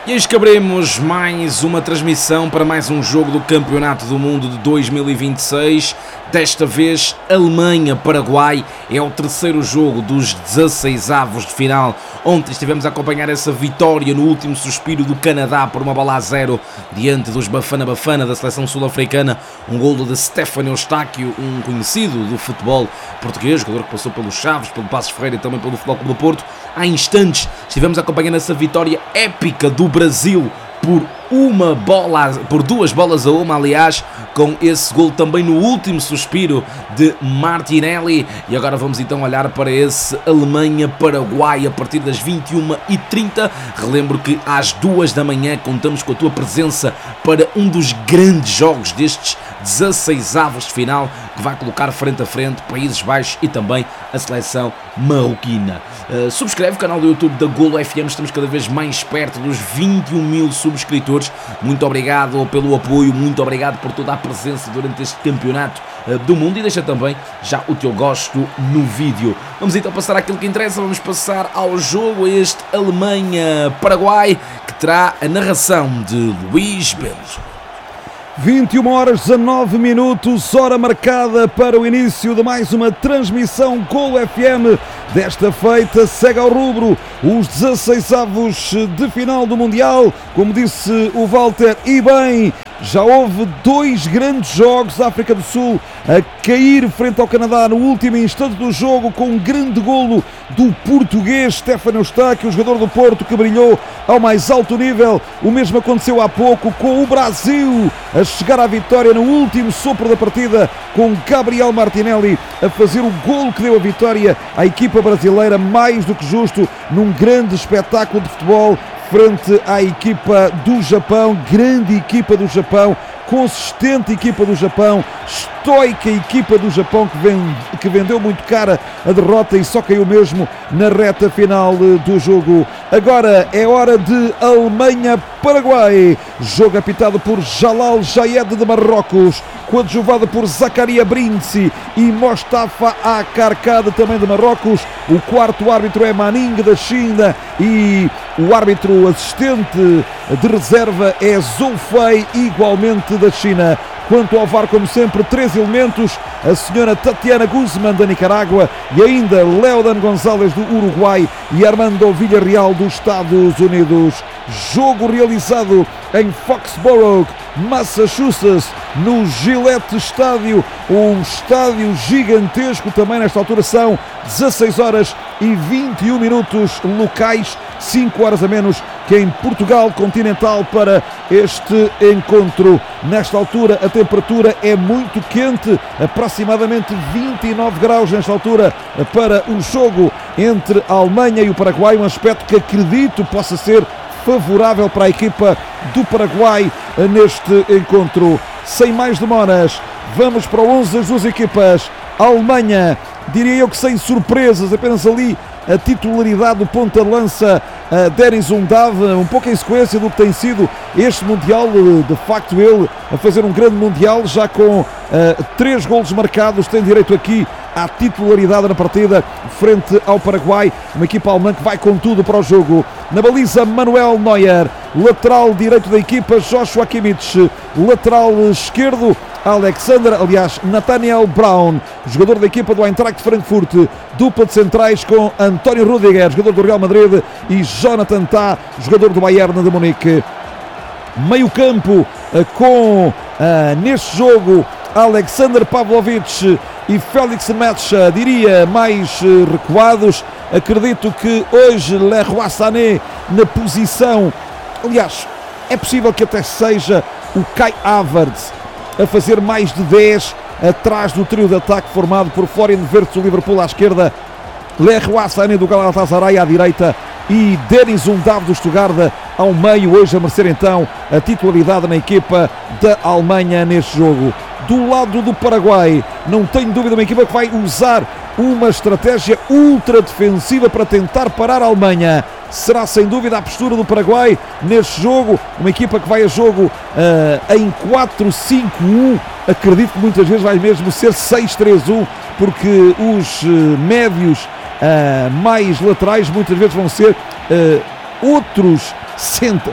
E eis que abrimos mais uma transmissão para mais um jogo do Campeonato do Mundo de 2026. Desta vez, Alemanha-Paraguai. É o terceiro jogo dos 16avos de final. Ontem estivemos a acompanhar essa vitória no último suspiro do Canadá por 1-0 diante dos Bafana-Bafana da seleção sul-africana. Um golo de Stefano Eustáquio, um conhecido do futebol português, jogador que passou pelos Chaves, pelo Passos Ferreira e também pelo Futebol Clube do Porto. Há instantes estivemos acompanhando essa vitória épica do Brasil por 2 bolas a 1, aliás, com esse gol também no último suspiro de Martinelli. E agora vamos então olhar para esse Alemanha-Paraguai a partir das 21h30. Relembro que às 2 da manhã contamos com a tua presença para um dos grandes jogos destes 16avos de final, que vai colocar frente a frente Países Baixos e também a seleção marroquina. Subscreve o canal do YouTube da Golo FM, estamos cada vez mais perto dos 21 mil subscritores. Muito obrigado pelo apoio, muito obrigado por toda a presença durante este campeonato do mundo, e deixa também já o teu gosto no vídeo. Vamos então passar àquilo que interessa, vamos passar ao jogo, a este Alemanha-Paraguai, que terá a narração de Luís Belo. 21h19, hora marcada para o início de mais uma transmissão Golo FM. Desta feita segue ao rubro os 16avos de final do Mundial. Como disse o Walter, e bem, já houve 2 grandes jogos. A África do Sul a cair frente ao Canadá no último instante do jogo, com um grande golo do português Stefano Eustáquio, o jogador do Porto, que brilhou ao mais alto nível. O mesmo aconteceu há pouco com o Brasil a chegar à vitória no último sopro da partida, com Gabriel Martinelli a fazer o golo que deu a vitória à equipa brasileira, mais do que justo, num grande espetáculo de futebol frente à equipa do Japão. Grande equipa do Japão, consistente equipa do Japão, estoica equipa do Japão, que vendeu muito cara a derrota e só caiu mesmo na reta final do jogo. Agora é hora de Alemanha-Paraguai, jogo apitado por Jalal Jayed de Marrocos, coadjuvado por Zakaria Brinci e Mostafa Akarkad também de Marrocos. O quarto árbitro é Manning da China e o árbitro assistente de reserva é Zhou Fei, igualmente da China. Quanto ao VAR, como sempre, 3 elementos: a senhora Tatiana Guzman da Nicarágua e ainda Leodan Gonzalez do Uruguai e Armando Villarreal dos Estados Unidos. Jogo realizado em Foxborough, Massachusetts, no Gillette Stadium, um estádio gigantesco. Também nesta altura são 16h21 locais, 5 horas a menos que em Portugal continental para este encontro. Nesta altura a temperatura é muito quente, aproximadamente 29 graus nesta altura para o jogo entre a Alemanha e o Paraguai, um aspecto que acredito possa ser favorável para a equipa do Paraguai neste encontro. Sem mais demoras, vamos para o 11 das duas equipas. A Alemanha, diria eu que sem surpresas, apenas ali a titularidade do ponta de lança Deniz Undav, um pouco em sequência do que tem sido este Mundial. De facto, ele a fazer um grande Mundial, já com 3 golos marcados, tem direito aqui à titularidade na partida frente ao Paraguai, uma equipa alemã que vai com tudo para o jogo. Na baliza, Manuel Neuer, lateral direito da equipa, Joshua Kimmich, lateral esquerdo, Nathaniel Brown, jogador da equipa do Eintracht Frankfurt, dupla de centrais com António Rudiger, jogador do Real Madrid, e Jonathan Tah, jogador do Bayern de Munique. Meio campo com, neste jogo, Alexander Pavlovic e Félix Metscha, diria, mais recuados. Acredito que hoje Leroy Sané na posição, aliás, é possível que até seja o Kai Havertz a fazer mais de 10 atrás do trio de ataque formado por Florian Wirtz do Liverpool à esquerda, Leroy Sané do Galatasaray à direita e Deniz Undav do Stuttgart ao meio, hoje a merecer então a titularidade na equipa da Alemanha neste jogo. Do lado do Paraguai, não tenho dúvida, uma equipa que vai usar uma estratégia ultra defensiva para tentar parar a Alemanha. Será sem dúvida a postura do Paraguai neste jogo, uma equipa que vai a jogo em 4-5-1, acredito que muitas vezes vai mesmo ser 6-3-1, porque os médios mais laterais muitas vezes vão ser outros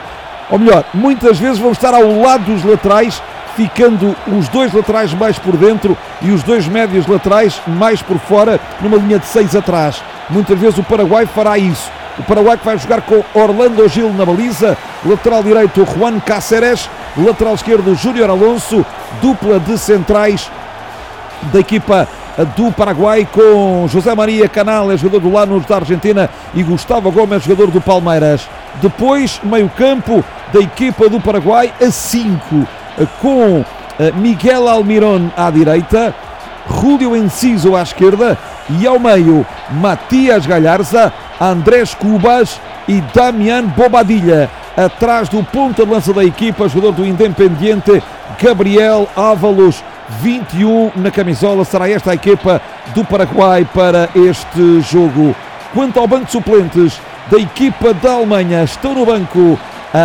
ou melhor, muitas vezes vão estar ao lado dos laterais, ficando os dois laterais mais por dentro e os dois médios laterais mais por fora, numa linha de 6 atrás. Muitas vezes o Paraguai fará isso. O Paraguai que vai jogar com Orlando Gil na baliza, lateral direito Juan Cáceres, lateral esquerdo Júnior Alonso, dupla de centrais da equipa do Paraguai com José Maria Canales, jogador do Lanús da Argentina, e Gustavo Gomes, jogador do Palmeiras. Depois, meio campo da equipa do Paraguai a 5, com Miguel Almirón à direita, Julio Enciso à esquerda e ao meio Matias Gallarza, Andrés Cubas e Damián Bobadilla. Atrás do ponta de lança da equipa, jogador do Independiente, Gabriel Ávalos, 21 na camisola. Será esta a equipa do Paraguai para este jogo. Quanto ao banco de suplentes da equipa da Alemanha, estão no banco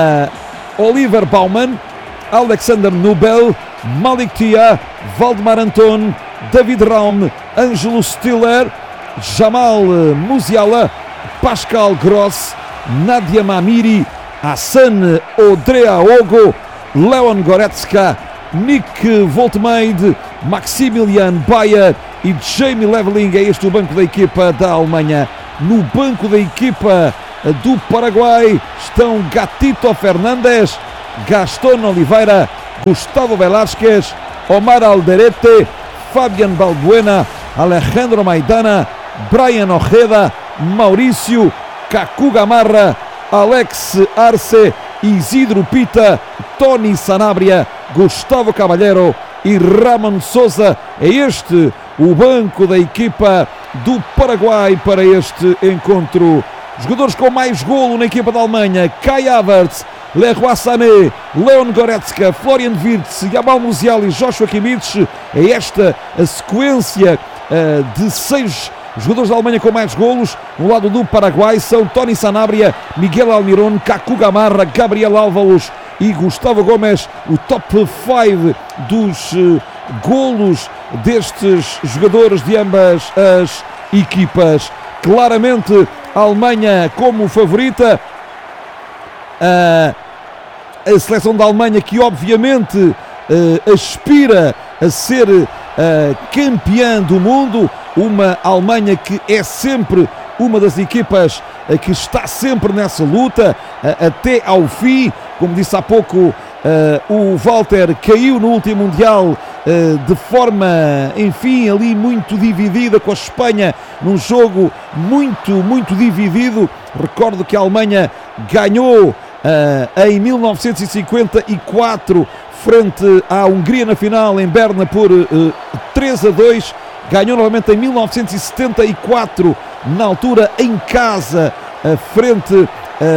Oliver Baumann, Alexander Nubel, Malik Tia, Valdemar Anton, David Raum, Ângelo Stiller, Jamal Musiala, Pascal Gross, Nadia Mamiri, Hassan Odreaogo, Leon Goretzka, Nick Voltmade, Maximilian Bayer e Jamie Leveling. É este o banco da equipa da Alemanha. No banco da equipa do Paraguai estão Gatito Fernandes, Gastón Oliveira, Gustavo Velázquez, Omar Alderete, Fabian Balbuena, Alejandro Maidana, Brian Ojeda, Maurício, Kaku Gamarra, Alex Arce, Isidro Pita, Tony Sanabria, Gustavo Caballero e Ramon Sousa. É este o banco da equipa do Paraguai para este encontro. Jogadores com mais golo na equipa da Alemanha: Kai Havertz, Leroy Sané, Leon Goretzka, Florian Wirtz, Jamal Musiala e Joshua Kimmich. É esta a sequência de 6 jogadores da Alemanha com mais golos. No lado do Paraguai são Tony Sanabria, Miguel Almirón, Kaku Gamarra, Gabriel Ávalos e Gustavo Gomes. O top 5 dos golos destes jogadores de ambas as equipas. Claramente a Alemanha como favorita. A seleção da Alemanha que obviamente aspira a ser campeã do mundo. Uma Alemanha que é sempre uma das equipas que está sempre nessa luta até ao fim. Como disse há pouco o Walter, caiu no último Mundial de forma, enfim, ali muito dividida com a Espanha, num jogo muito dividido. Recordo que a Alemanha ganhou em 1954 frente à Hungria na final em Berna por 3-2. Ganhou novamente em 1974, na altura em casa, frente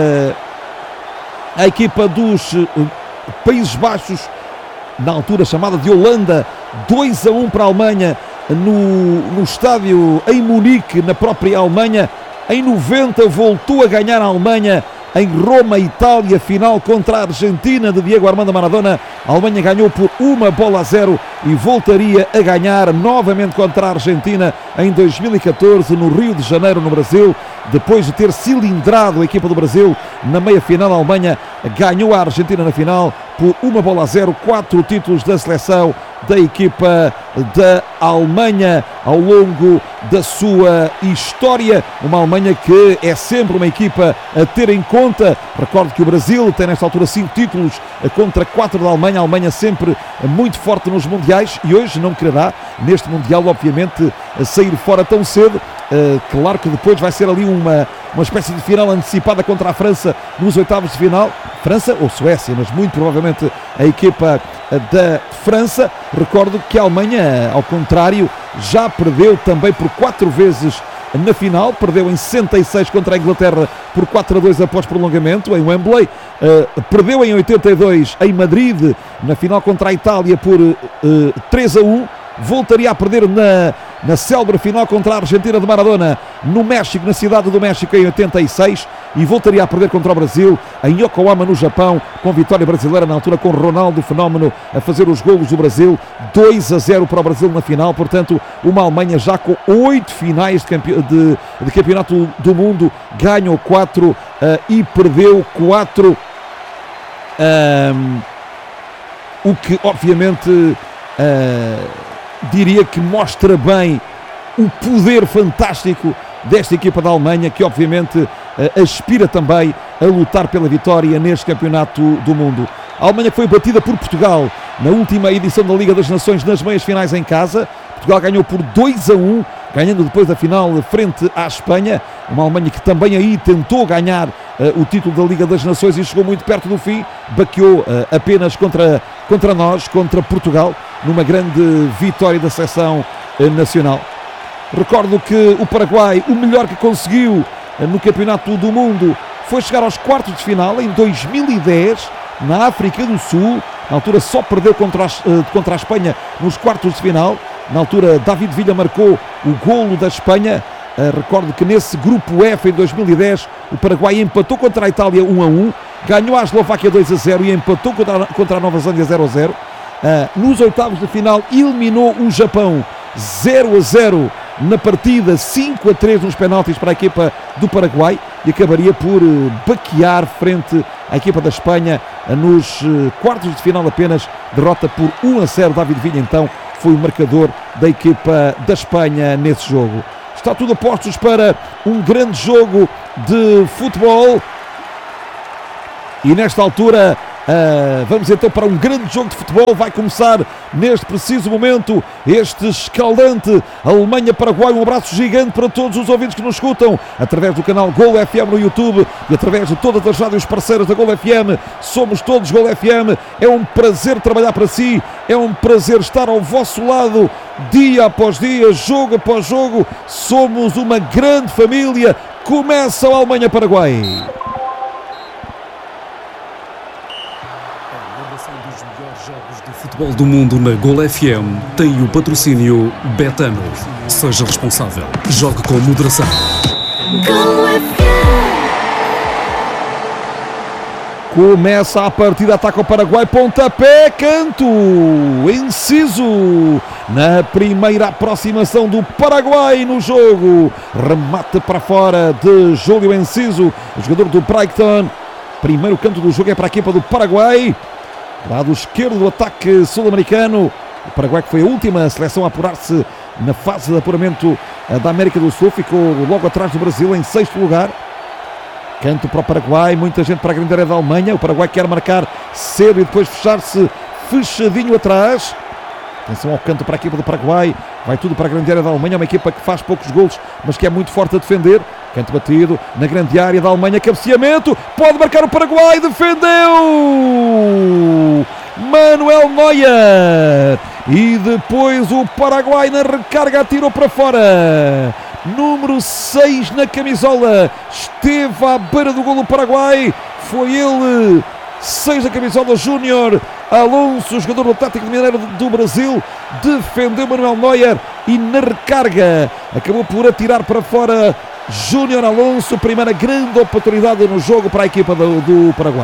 à equipa dos Países Baixos, na altura chamada de Holanda. 2-1 para a Alemanha no estádio em Munique, na própria Alemanha. Em 90 voltou a ganhar a Alemanha em Roma, Itália, final contra a Argentina de Diego Armando Maradona. A Alemanha ganhou por 1-0 e voltaria a ganhar novamente contra a Argentina em 2014 no Rio de Janeiro, no Brasil. Depois de ter cilindrado a equipa do Brasil na meia-final, a Alemanha ganhou a Argentina na final por 1-0. 4 títulos da seleção da equipa da Alemanha ao longo da sua história. Uma Alemanha que é sempre uma equipa a ter em conta. Recordo que o Brasil tem nesta altura 5 títulos contra 4 da Alemanha. A Alemanha sempre muito forte nos mundiais e hoje não quererá neste mundial, obviamente, sair fora tão cedo. Claro que depois vai ser ali uma espécie de final antecipada contra a França nos oitavos de final. França ou Suécia, mas muito provavelmente a equipa da França. Recordo que a Alemanha, ao contrário, já perdeu também por 4 vezes na final. Perdeu em 66 contra a Inglaterra por 4-2 após prolongamento em Wembley. Perdeu em 82 em Madrid na final contra a Itália por 3-1. Voltaria a perder na célebre final contra a Argentina de Maradona no México, na cidade do México, em 86, e voltaria a perder contra o Brasil em Yokohama, no Japão, com vitória brasileira na altura, com Ronaldo Fenómeno a fazer os golos do Brasil. 2-0 para o Brasil na final. Portanto, uma Alemanha já com 8 finais de campeonato do mundo, ganhou 4 e perdeu 4. o que obviamente diria que mostra bem o poder fantástico desta equipa da Alemanha, que obviamente aspira também a lutar pela vitória neste campeonato do mundo. A Alemanha foi batida por Portugal na última edição da Liga das Nações nas meias finais em casa. Portugal ganhou por 2-1, ganhando depois da final frente à Espanha. Uma Alemanha que também aí tentou ganhar o título da Liga das Nações e chegou muito perto do fim. Baqueou apenas contra nós, contra Portugal, numa grande vitória da seleção nacional. Recordo que o Paraguai, o melhor que conseguiu no Campeonato do Mundo, foi chegar aos quartos de final em 2010, na África do Sul. Na altura só perdeu contra a Espanha nos quartos de final. Na altura David Villa marcou o golo da Espanha. Recordo que nesse grupo F em 2010 o Paraguai empatou contra a Itália 1-1, ganhou a Eslováquia 2-0 e empatou contra a Nova Zelândia 0-0. Nos oitavos de final eliminou o Japão 0-0 na partida, 5-3 nos penaltis para a equipa do Paraguai, e acabaria por baquear frente à equipa da Espanha nos quartos de final. Apenas derrota por 1-0. David Villa então foi o marcador da equipa da Espanha nesse jogo. Está tudo a postos para um grande jogo de futebol e nesta altura vamos então para um grande jogo de futebol. Vai começar neste preciso momento este escaldante Alemanha-Paraguai. Um abraço gigante para todos os ouvintes que nos escutam através do canal Gol FM no YouTube e através de todas as rádios parceiras da Gol FM. Somos todos Gol FM. É um prazer trabalhar para si, é um prazer estar ao vosso lado dia após dia, jogo após jogo. Somos uma grande família. Começa o Alemanha-Paraguai. Dos melhores jogos de futebol do mundo na Gol FM tem o patrocínio Betano. Seja responsável. Jogue com moderação. Gol FM. Começa a partida, ataca o Paraguai, pontapé, canto, Enciso, na primeira aproximação do Paraguai no jogo, remate para fora de Júlio Enciso, o jogador do Brighton. Primeiro canto do jogo é para a equipa do Paraguai, lado esquerdo do ataque sul-americano. O Paraguai, que foi a última seleção a apurar-se na fase de apuramento da América do Sul, ficou logo atrás do Brasil em sexto lugar. Canto para o Paraguai, muita gente para a grande área da Alemanha. O Paraguai quer marcar cedo e depois fechar-se fechadinho atrás. Atenção ao canto para a equipa do Paraguai. Vai tudo para a grande área da Alemanha. Uma equipa que faz poucos golos, mas que é muito forte a defender. Canto batido na grande área da Alemanha. Cabeceamento. Pode marcar o Paraguai. Defendeu Manuel Neuer. E depois o Paraguai na recarga atirou para fora. Número 6 na camisola. Esteve à beira do golo do Paraguai. Foi ele. 6 da camisola, Júnior Alonso, jogador do Atlético Mineiro do Brasil, defendeu Manuel Neuer e na recarga acabou por atirar para fora Júnior Alonso. Primeira grande oportunidade no jogo para a equipa do Paraguai.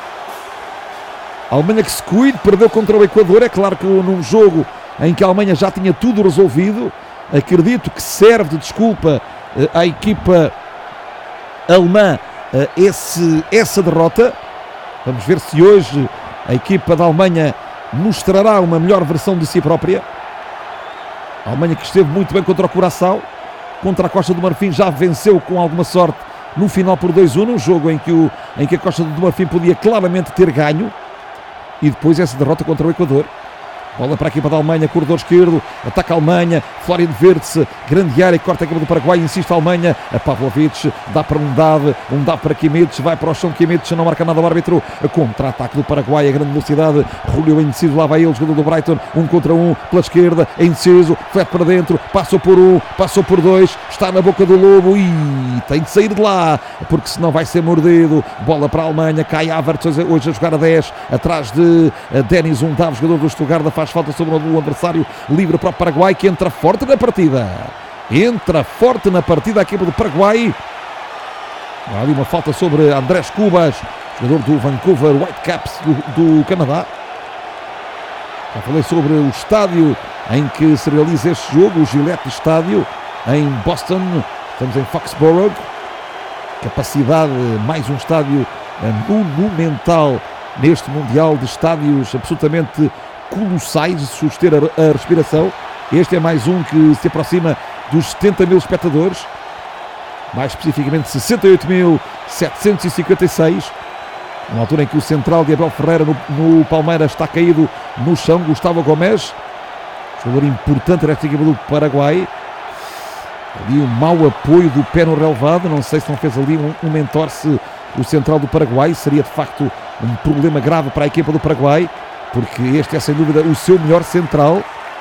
A Alemanha que se cuide, perdeu contra o Equador. É claro que num jogo em que a Alemanha já tinha tudo resolvido, acredito que serve de desculpa à equipa alemã essa derrota. Vamos ver se hoje a equipa da Alemanha mostrará uma melhor versão de si própria. A Alemanha que esteve muito bem contra o Curaçao, contra a Costa do Marfim já venceu com alguma sorte no final por 2-1, um jogo em que a Costa do Marfim podia claramente ter ganho. E depois essa derrota contra o Equador. Bola para a equipa da Alemanha, corredor esquerdo, ataca a Alemanha, Florian Wirtz, grande área, corta a equipa do Paraguai, insiste a Alemanha, a Pavlovic, dá para um dado para Kimmich, vai para o chão Kimmich, não marca nada o árbitro, contra-ataque do Paraguai, a grande velocidade, Julio Enciso, lá vai ele, jogador do Brighton, 1 contra 1, pela esquerda, Enciso, flete para dentro, passou por 1, passou por 2, está na boca do lobo e tem de sair de lá, porque senão vai ser mordido. Bola para a Alemanha, cai Havertz hoje a jogar a 10, atrás de Denis Undav, jogador do Stuttgart, faz falta sobre o adversário, livre para o Paraguai, que entra forte na partida. Entra forte na partida a equipa do Paraguai. Há ali uma falta sobre Andrés Cubas, jogador do Vancouver Whitecaps do Canadá. Já falei sobre o estádio em que se realiza este jogo, o Gillette Estádio, em Boston. Estamos em Foxborough. Capacidade, mais um estádio monumental neste Mundial de estádios absolutamente colossais de suster a respiração. Este é mais um que se aproxima dos 70 mil espectadores, mais especificamente 68.756, numa altura em que o central de Abel Ferreira no Palmeiras está caído no chão. Gustavo Gomes, jogador importante desta equipa do Paraguai, ali um mau apoio do pé no relevado, não sei se não fez ali um entorce o central do Paraguai, seria de facto um problema grave para a equipa do Paraguai, porque este é sem dúvida o seu melhor central.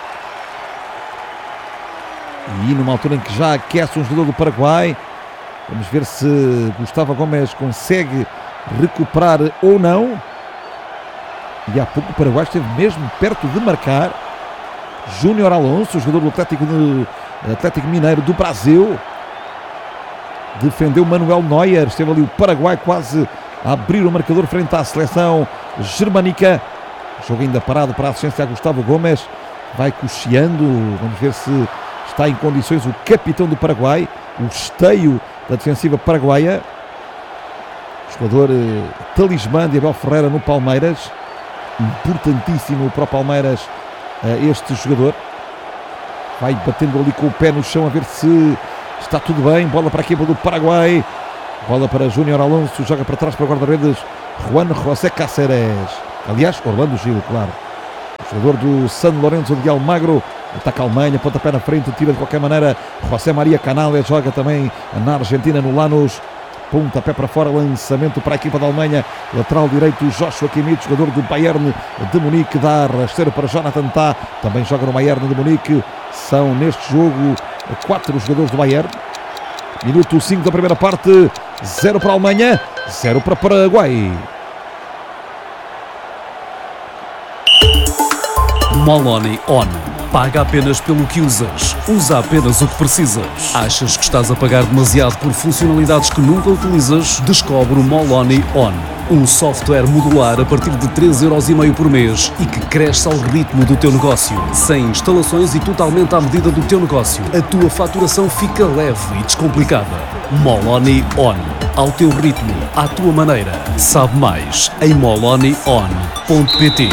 E numa altura em que já aquece um jogador do Paraguai, vamos ver se Gustavo Gomes consegue recuperar ou não. E há pouco o Paraguai esteve mesmo perto de marcar. Júnior Alonso, jogador do Atlético Mineiro do Brasil, defendeu Manuel Neuer. Esteve ali o Paraguai quase a abrir o marcador frente à seleção germânica. Jogo ainda parado para a assistência a Gustavo Gomes, vai cocheando. Vamos ver se está em condições o capitão do Paraguai, o esteio da defensiva paraguaia, jogador talismã de Abel Ferreira no Palmeiras, importantíssimo para o Palmeiras este jogador. Vai batendo ali com o pé no chão a ver se está tudo bem. Bola para a equipa do Paraguai, bola para Júnior Alonso, joga para trás para o guarda-redes Juan José Cáceres, aliás Orlando Gil, claro, jogador do San Lorenzo de Almagro. Ataca a Alemanha, pontapé na frente, tira de qualquer maneira José Maria Canales, joga também na Argentina no Lanús, pontapé para fora, lançamento para a equipa da Alemanha, lateral direito Joshua Kimmich, jogador do Bayern de Munique, dá rasteiro para Jonathan Tah, também joga no Bayern de Munique. São neste jogo 4 jogadores do Bayern. Minuto 5 da primeira parte, 0 para a Alemanha, 0 para o Paraguai. Moloni On. Paga apenas pelo que usas. Usa apenas o que precisas. Achas que estás a pagar demasiado por funcionalidades que nunca utilizas? Descobre o Moloni On. Um software modular a partir de 3,5€ por mês e que cresce ao ritmo do teu negócio. Sem instalações e totalmente à medida do teu negócio. A tua faturação fica leve e descomplicada. Moloni On. Ao teu ritmo, à tua maneira. Sabe mais em molonion.pt.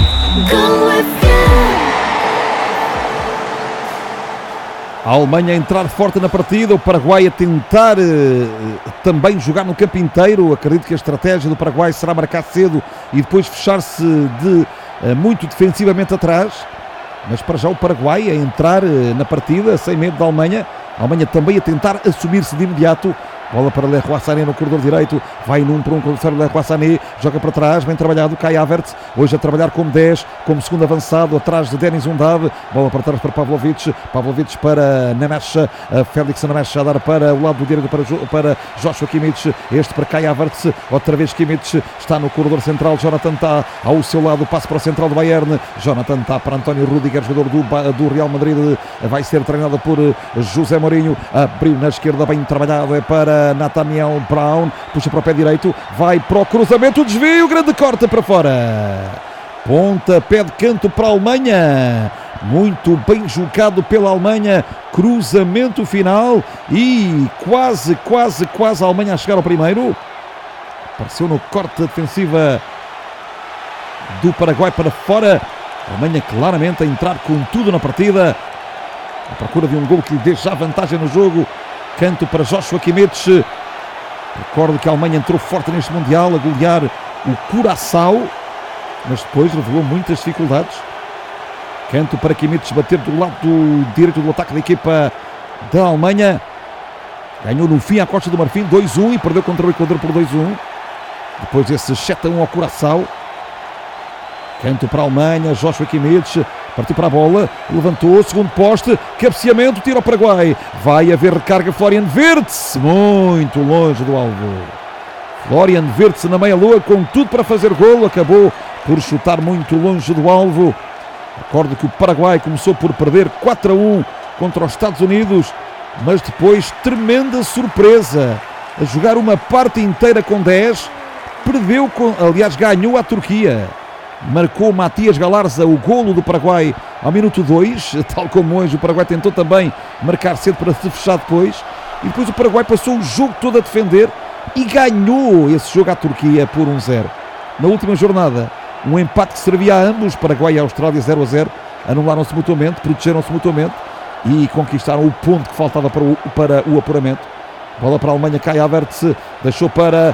A Alemanha a entrar forte na partida, o Paraguai a tentar também jogar no campo inteiro. Acredito que a estratégia do Paraguai será marcar cedo e depois fechar-se muito defensivamente atrás. Mas para já o Paraguai a entrar na partida sem medo da Alemanha. A Alemanha também a tentar assumir-se de imediato. Bola para Leroy Sané no corredor direito, vai num para um com o Leroy Sané, joga para trás, bem trabalhado, Kai Havertz, hoje a trabalhar como 10, como segundo avançado, atrás de Denis Undav, bola para trás para Pavlovic para Nemes, Félix Nemes a dar para o lado do direito para Joshua Kimmich, este para Kai Havertz, outra vez Kimmich, está no corredor central, Jonathan Tah, ao seu lado, passe para o central do Bayern, Jonathan Tah para António Rüdiger, jogador do Real Madrid, vai ser treinado por José Mourinho, abriu na esquerda, bem trabalhado, é para Nathaniel Brown, puxa para o pé direito, vai para o cruzamento, desvio, grande corte para fora, ponta, pé de canto para a Alemanha, muito bem jogado pela Alemanha, cruzamento final e quase a Alemanha a chegar ao primeiro. Apareceu no corte defensiva do Paraguai para fora, a Alemanha claramente a entrar com tudo na partida, à procura de um gol que lhe dê já vantagem no jogo. Canto para Joshua Kimmich. Recordo que a Alemanha entrou forte neste Mundial a golear o Curaçao, mas depois revelou muitas dificuldades. Canto para Kimmich bater do lado direito do ataque da equipa da Alemanha. Ganhou no fim à Costa do Marfim 2-1 e perdeu contra o Equador por 2-1. Depois desse 7-1 ao Curaçao. Canto para a Alemanha, Joshua Kimmich. Partiu para a bola, levantou, segundo poste, cabeceamento, tira ao Paraguai. Vai haver recarga, Florian Wirtz, muito longe do alvo. Florian Wirtz na meia-lua, com tudo para fazer golo, acabou por chutar muito longe do alvo. Recordo que o Paraguai começou por perder 4-1 contra os Estados Unidos, mas depois, tremenda surpresa, a jogar uma parte inteira com 10, aliás, ganhou a Turquia. Marcou Matias Galarza o golo do Paraguai ao minuto 2, tal como hoje o Paraguai tentou também marcar cedo para se fechar depois, e depois o Paraguai passou o jogo todo a defender e ganhou esse jogo à Turquia por 1-0. na última jornada. Um empate que servia a ambos, Paraguai e Austrália 0-0, anularam-se mutuamente, protegeram-se mutuamente e conquistaram o ponto que faltava para o apuramento. Bola para a Alemanha, Kai Havertz, deixou para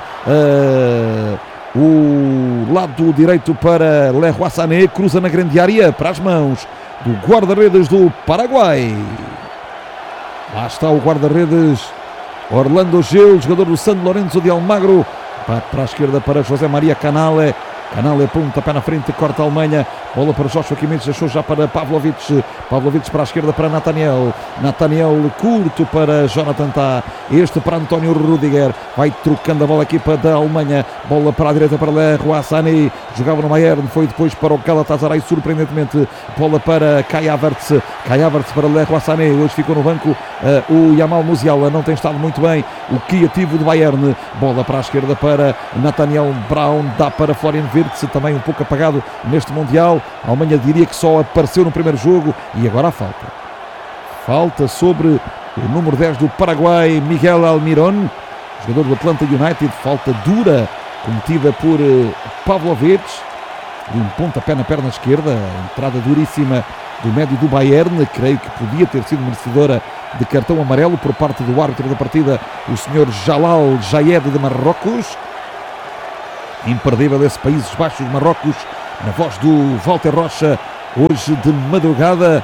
o lado direito para Leroy Sané, cruza na grande área para as mãos do guarda-redes do Paraguai. Lá está o guarda-redes Orlando Gil, jogador do San Lorenzo de Almagro. Para a esquerda para José Maria Canale. Canale ponta, pé na frente, corta a Alemanha. Bola para Joshua Kimmich, deixou já para Pavlovic. Pavlovic para a esquerda para Nathaniel. Nathaniel curto para Jonathan Tah. Este para António Rudiger. Vai trocando a bola aqui para da Alemanha. Bola para a direita para Leroy Sané. Jogava no Bayern, foi depois para o Galatasaray, surpreendentemente. Bola para Kai Havertz. Kai Havertz para Leroy Sané. Hoje ficou no banco o Jamal Musiala. Não tem estado muito bem o criativo do Bayern. Bola para a esquerda para Nathaniel Brown. Dá para Florian Wirtz, também um pouco apagado neste Mundial. A Alemanha diria que só apareceu no primeiro jogo. E agora há falta. Falta sobre o número 10 do Paraguai, Miguel Almiron, jogador do Atlanta United. Falta dura cometida por Pavlovic. De um pontapé na perna esquerda. Entrada duríssima do médio do Bayern. Creio que podia ter sido merecedora de cartão amarelo por parte do árbitro da partida, o senhor Jalal Jayed de Marrocos. Imperdível esse Países Baixos, Marrocos, na voz do Walter Rocha, hoje de madrugada,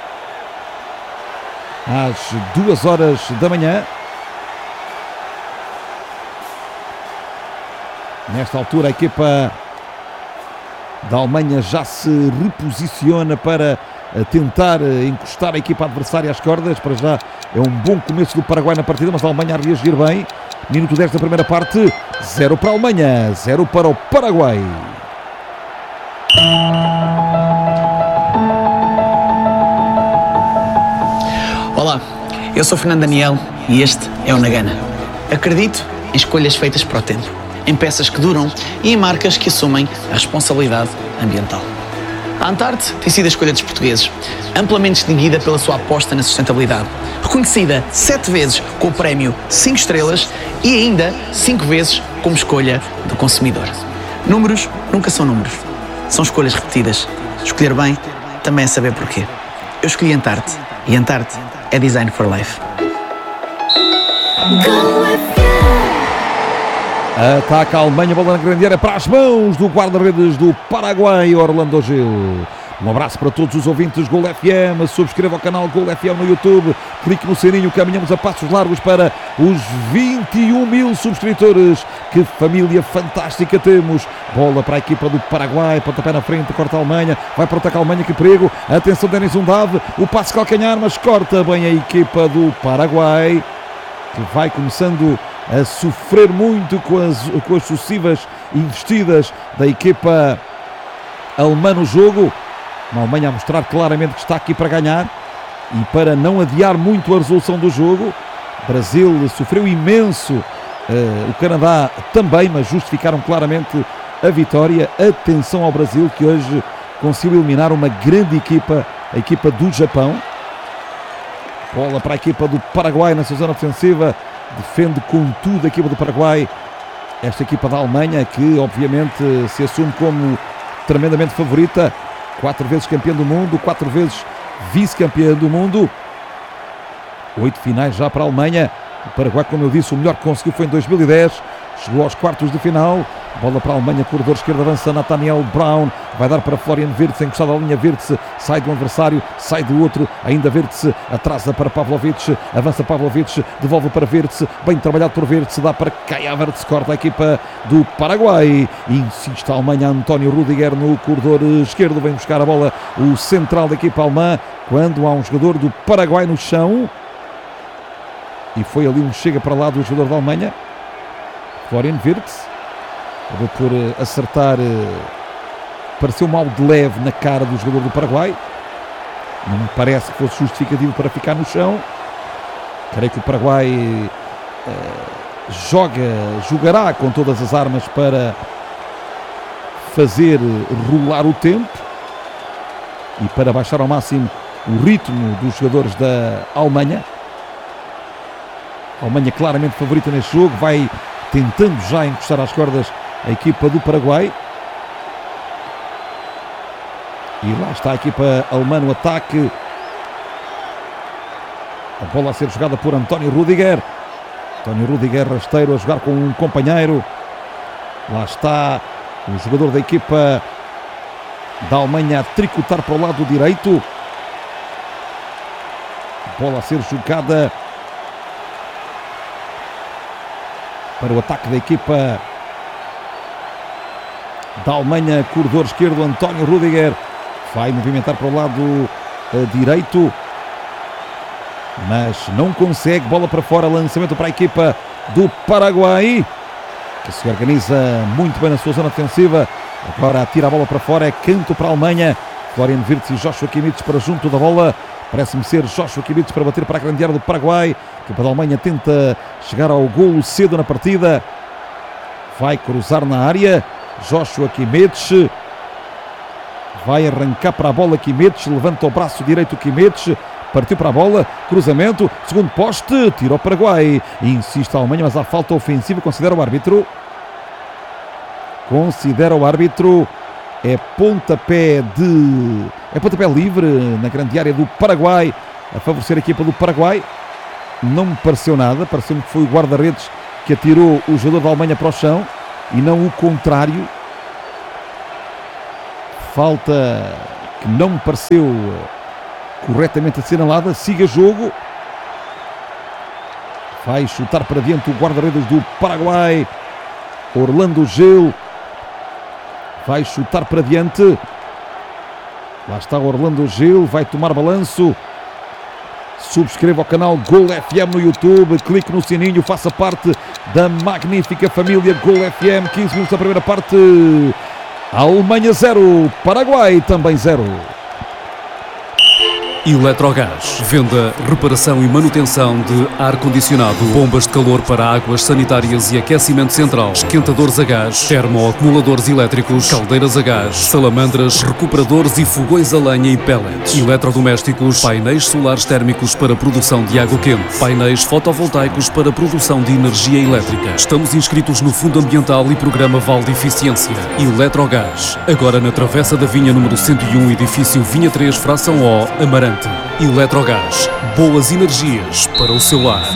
às 2 horas da manhã. Nesta altura a equipa da Alemanha já se reposiciona para tentar encostar a equipa adversária às cordas. Para já é um bom começo do Paraguai na partida, mas a Alemanha a reagir bem. Minuto 10 da primeira parte, 0 para a Alemanha, 0 para o Paraguai. Olá, eu sou Fernando Daniel e este é o Nagana. Acredito em escolhas feitas para o tempo, em peças que duram e em marcas que assumem a responsabilidade ambiental. A Antarte tem sido a escolha dos portugueses, amplamente distinguida pela sua aposta na sustentabilidade, reconhecida 7 vezes com o prémio 5 estrelas e ainda 5 vezes como escolha do consumidor. Números nunca são números, são escolhas repetidas. Escolher bem também é saber porquê. Eu escolhi Antarte e Antarte é Design for Life. Ataca a Alemanha, bola na grande área para as mãos do guarda-redes do Paraguai, Orlando Gil. Um abraço para todos os ouvintes Gol FM, subscreva o canal Gol FM no YouTube, clique no sininho, caminhamos a passos largos para os 21 mil subscritores. Que família fantástica temos. Bola para a equipa do Paraguai, pontapé na frente, corta a Alemanha, vai para o ataque a Alemanha, que perigo. Atenção, Denis Undav, o passe calcanhar, mas corta bem a equipa do Paraguai, que vai começando a sofrer muito com as sucessivas investidas da equipa alemã no jogo. Uma Alemanha a mostrar claramente que está aqui para ganhar e para não adiar muito a resolução do jogo. O Brasil sofreu imenso, o Canadá também, mas justificaram claramente a vitória. Atenção ao Brasil, que hoje conseguiu eliminar uma grande equipa, a equipa do Japão. Bola para a equipa do Paraguai na sua zona defensiva. Defende com tudo a equipa do Paraguai. Esta equipa da Alemanha, que obviamente se assume como tremendamente favorita. 4 vezes campeã do mundo, 4 vezes vice-campeã do mundo. 8 finais já para a Alemanha. O Paraguai, como eu disse, o melhor que conseguiu foi em 2010. Chegou aos quartos de final. Bola para a Alemanha, corredor esquerdo, avança Nathaniel Brown. Vai dar para Florian Wirtz, encostado à linha. Wirtz sai do adversário, sai do outro. Ainda Wirtz, atrasa para Pavlovic. Avança Pavlovic, devolve para Wirtz. Bem trabalhado por Wirtz, dá para Kai Havertz, corta a equipa do Paraguai. Insiste a Alemanha, António Rudiger no corredor esquerdo. Vem buscar a bola o central da equipa alemã. Quando há um jogador do Paraguai no chão. E foi ali um chega para lá do jogador da Alemanha. Florian Wirtz. Acabou por acertar, pareceu mal de leve na cara do jogador do Paraguai. Não me parece que fosse justificativo para ficar no chão. Creio que o Paraguai jogará com todas as armas para fazer rolar o tempo e para baixar ao máximo o ritmo dos jogadores da Alemanha. A Alemanha claramente favorita neste jogo, vai tentando já encostar às cordas a equipa do Paraguai. E lá está a equipa alemã no ataque. A bola a ser jogada por António Rüdiger. António Rüdiger, rasteiro, a jogar com um companheiro. Lá está o jogador da equipa da Alemanha a tricotar para o lado direito. Bola a ser jogada para o ataque da equipa da Alemanha. Corredor esquerdo, António Rüdiger vai movimentar para o lado direito, mas não consegue. Bola para fora, lançamento para a equipa do Paraguai, que se organiza muito bem na sua zona defensiva. Agora tira a bola para fora, é canto para a Alemanha. Florian Wirtz e Joshua Kimmich para junto da bola. Parece-me ser Joshua Kimmich para bater para a grande área do Paraguai. A equipa da Alemanha tenta chegar ao golo cedo na partida. Vai cruzar na área. Joshua Kimmich vai arrancar para a bola. Kimmich levanta o braço direito. Kimmich partiu para a bola. Cruzamento. Segundo poste. Tira o Paraguai. Insiste a Alemanha, mas há falta ofensiva. Considera o árbitro. É pontapé livre na grande área do Paraguai, a favorecer a equipa do Paraguai. Não me pareceu nada, pareceu-me que foi o guarda-redes que atirou o jogador da Alemanha para o chão e não o contrário. Falta que não me pareceu corretamente assinalada. Siga jogo. Vai chutar para diante o guarda-redes do Paraguai, Orlando Gil. Vai chutar para diante. Lá está Orlando Gil. Vai tomar balanço. Subscreva o canal Gol FM no YouTube. Clique no sininho. Faça parte da magnífica família Gol FM. 15 minutos da primeira parte. Alemanha 0. Paraguai também 0. Eletrogás. Venda, reparação e manutenção de ar-condicionado, bombas de calor para águas sanitárias e aquecimento central, esquentadores a gás, termoacumuladores elétricos, caldeiras a gás, salamandras, recuperadores e fogões a lenha e pellets, eletrodomésticos, painéis solares térmicos para produção de água quente, painéis fotovoltaicos para produção de energia elétrica. Estamos inscritos no Fundo Ambiental e Programa Val de Eficiência. Eletrogás. Agora na Travessa da Vinha número 101, edifício Vinha 3, fração O, Amarante. Eletrogás, boas energias para o seu lar.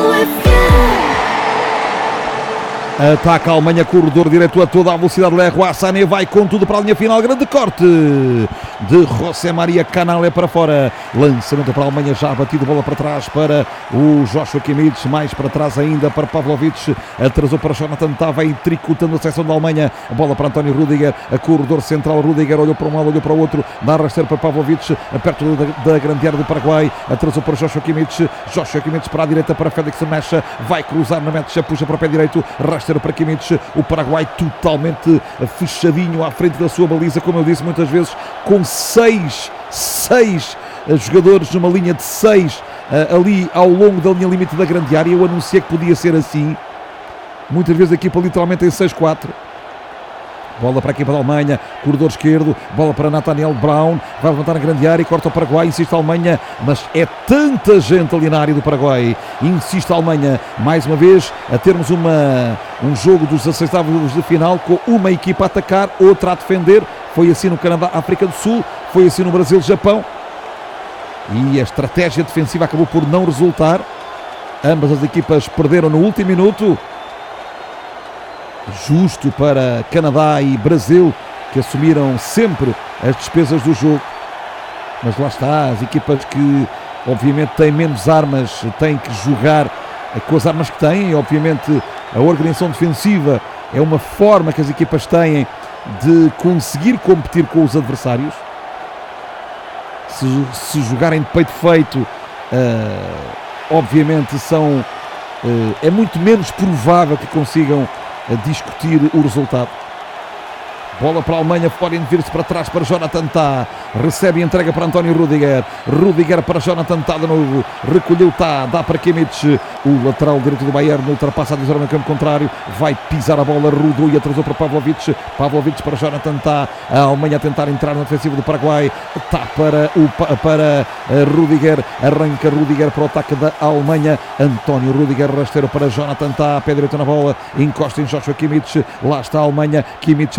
Ataca a Alemanha, corredor direto a toda a velocidade. Leroy Sané vai com tudo para a linha final. Grande corte de José Maria Canalha para fora. Lançamento para a Alemanha, já batido, bola para trás para o Joshua Kimmich. Mais para trás ainda para Pavlovic. Atrasou para Jonathan Tah, vai tricotando a seção da Alemanha. A bola para António Rüdiger. A corredor central, Rüdiger olhou para um lado, olhou para o outro. Dá rasteiro para Pavlovic, perto da grande área do Paraguai. Atrasou para Joshua Kimmich. Joshua Kimmich para a direita para Félix Mecha. Vai cruzar na meta, puxa para o pé direito. Rasteiro para Kimmich, o Paraguai totalmente fechadinho à frente da sua baliza, como eu disse muitas vezes, com seis jogadores numa linha de 6 ali ao longo da linha limite da grande área. Eu anunciei que podia ser assim, muitas vezes a equipa literalmente em 6-4. Bola para a equipa da Alemanha, corredor esquerdo, bola para Nathaniel Brown, vai levantar na grande área e corta o Paraguai, insiste a Alemanha, mas é tanta gente ali na área do Paraguai, insiste a Alemanha, mais uma vez, a termos um jogo dos 16avos de final, com uma equipa a atacar, outra a defender. Foi assim no Canadá, África do Sul, foi assim no Brasil, Japão, e a estratégia defensiva acabou por não resultar. Ambas as equipas perderam no último minuto. Justo para Canadá e Brasil, que assumiram sempre as despesas do jogo. Mas lá está, as equipas que obviamente têm menos armas têm que jogar com as armas que têm. E obviamente a organização defensiva é uma forma que as equipas têm de conseguir competir com os adversários. Se jogarem de peito feito, obviamente é muito menos provável que consigam discutir o resultado. Bola para a Alemanha, Florian Wirtz para trás para Jonathan Tah, recebe e entrega para António Rüdiger. Rüdiger para Jonathan Tah de novo, recolheu Tah, dá para Kimmich, o lateral direito do Bayern, ultrapassa a divisória no campo contrário, vai pisar a bola, rodou e atrasou para Pavlovic. Pavlovic para Jonathan Tah, a Alemanha a tentar entrar na defensiva do Paraguai. Tah para Rüdiger, arranca Rüdiger para o ataque da Alemanha. António Rüdiger, rasteiro para Jonathan Tah, pé direito na bola, encosta em Joshua Kimmich, lá está a Alemanha. Kimmich adiantou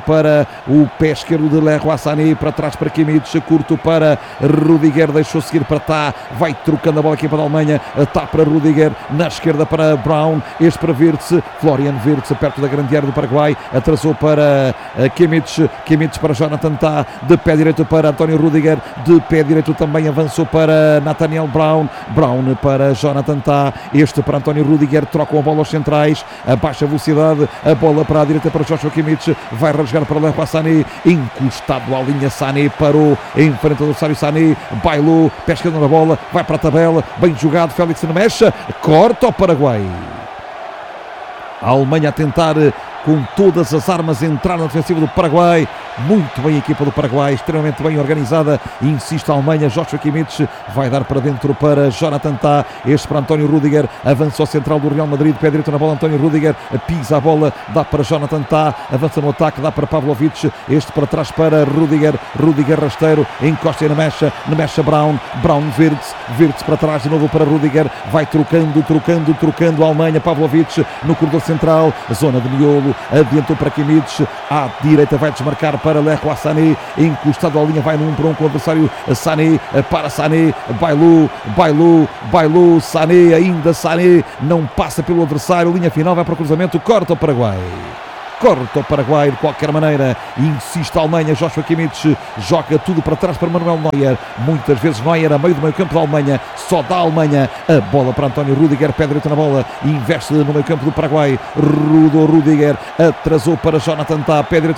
para o pé esquerdo de Leroy Sané, para trás para Kimmich, curto para Rudiger, deixou seguir para Tá, vai trocando a bola aqui para a Alemanha, Tá para Rudiger, na esquerda para Brown, este para Wirtz, Florian Wirtz perto da grande área do Paraguai, atrasou para Kimmich para Jonathan Tá, de pé direito para António Rudiger, de pé direito também avançou para Nathaniel Brown para Jonathan Tá, este para António Rudiger, trocam a bola aos centrais, a baixa velocidade, a bola para a direita para Joshua Kimmich, vai rasgar para Leroy Sané, encostado à linha, Sané parou, em frente do adversário Sané, bailou, pé esquerdo na bola, vai para a tabela, bem jogado, Félix na mecha, corta o Paraguai. A Alemanha a tentar com todas as armas entrar na defensiva do Paraguai. Muito bem a equipa do Paraguai, extremamente bem organizada. Insiste a Alemanha, Joshua Kimmich vai dar para dentro para Jonathan Tá, este para António Rudiger, avança ao central do Real Madrid, pé direito na bola, António Rudiger, pisa a bola, dá para Jonathan Tá, avança no ataque, dá para Pavlovic, este para trás para Rudiger rasteiro, encosta na mecha Brown Wirtz para trás de novo para Rudiger, vai trocando a Alemanha, Pavlovic no corredor central, zona de miolo, adiantou para Kimmich, à direita vai desmarcar para Leroy Sané, encostado à linha, vai no 1 para 1 com o adversário Sané, para Sané, bailou, Sané, ainda Sané, não passa pelo adversário, linha final, vai para o cruzamento, corta o Paraguai. Corta o Paraguai de qualquer maneira, insiste a Alemanha, Joshua Kimmich joga tudo para trás para Manuel Neuer, muitas vezes Neuer a meio do meio campo da Alemanha, só dá a Alemanha, a bola para António Rudiger, pé direito na bola, investe no meio campo do Paraguai, Rudiger atrasou para Jonathan Tá, pé direito